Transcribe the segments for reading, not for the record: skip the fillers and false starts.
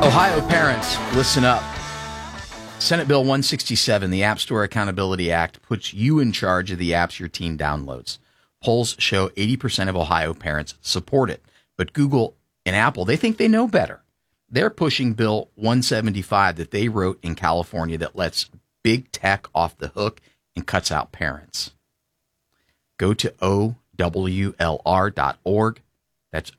Ohio parents, listen up. Senate Bill 167, the App Store Accountability Act, puts you in charge of the apps your teen downloads. Polls show 80% of Ohio parents support it. But Google and Apple, they think they know better. They're pushing Bill 175 that they wrote in California that lets big tech off the hook and cuts out parents. Go to OWLR.org. That's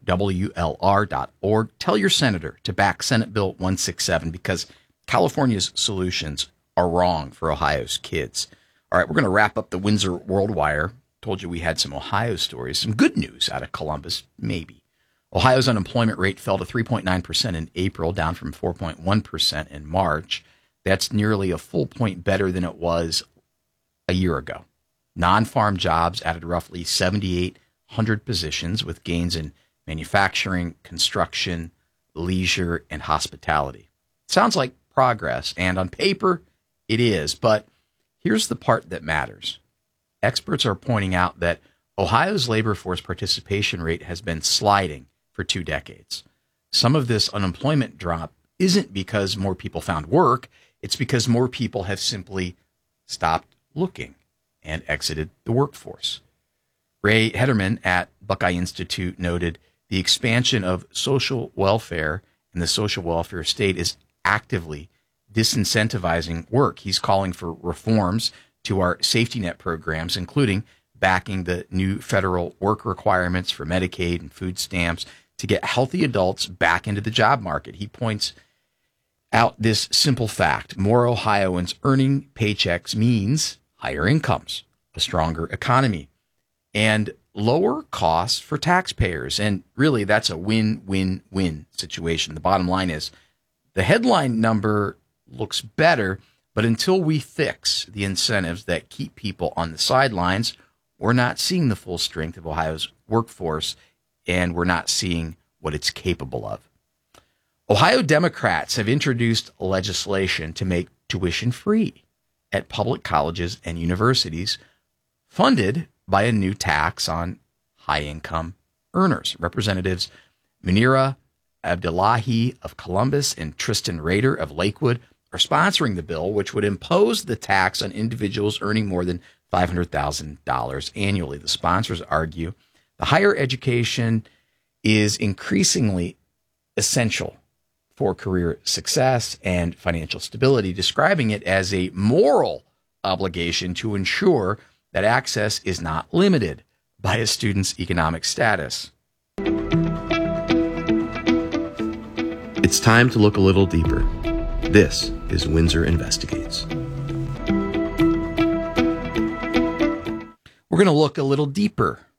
OWLR.org. Tell your senator to back Senate Bill 167 because California's solutions are wrong for Ohio's kids. All right, we're going to wrap up the Windsor World Wire. Told you we had some Ohio stories, some good news out of Columbus, maybe. Ohio's unemployment rate fell to 3.9% in April, down from 4.1% in March. That's nearly a full point better than it was a year ago. Non-farm jobs added roughly 7,800 positions with gains in manufacturing, construction, leisure, and hospitality. Sounds like progress, and on paper, it is. But here's the part that matters. Experts are pointing out that Ohio's labor force participation rate has been sliding for 2 decades. Some of this unemployment drop isn't because more people found work. It's because more people have simply stopped looking and exited the workforce. Ray Hederman at Buckeye Institute noted the expansion of social welfare in the social welfare state is actively disincentivizing work. He's calling for reforms to our safety net programs, including backing the new federal work requirements for Medicaid and food stamps to get healthy adults back into the job market. He points out this simple fact: more Ohioans earning paychecks means higher incomes, a stronger economy, and lower costs for taxpayers. And really, that's a win-win-win situation. The bottom line is the headline number looks better, but until we fix the incentives that keep people on the sidelines, we're not seeing the full strength of Ohio's workforce, and we're not seeing what it's capable of. Ohio Democrats have introduced legislation to make tuition free at public colleges and universities, funded by a new tax on high-income earners. Representatives Munira Abdullahi of Columbus and Tristan Rader of Lakewood are sponsoring the bill, which would impose the tax on individuals earning more than $500,000 annually. The sponsors argue the higher education is increasingly essential for career success and financial stability, describing it as a moral obligation to ensure that access is not limited by a student's economic status. It's time to look a little deeper. This is Windsor Investigates. We're going to look a little deeper